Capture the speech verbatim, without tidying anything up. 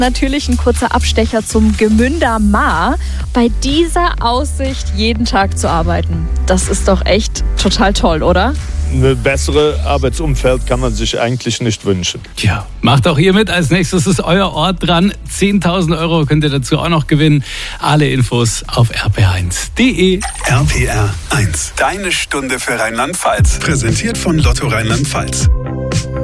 Natürlich ein kurzer Abstecher zum Gemünder Maar. Bei dieser Aussicht jeden Tag zu arbeiten, das ist doch echt total toll, oder? Eine bessere Arbeitsumfeld kann man sich eigentlich nicht wünschen. Tja, macht auch ihr mit. Als nächstes ist euer Ort dran. zehntausend Euro könnt ihr dazu auch noch gewinnen. Alle Infos auf r p r eins punkt d e. R P R eins, deine Stunde für Rheinland-Pfalz. Präsentiert von Lotto Rheinland-Pfalz.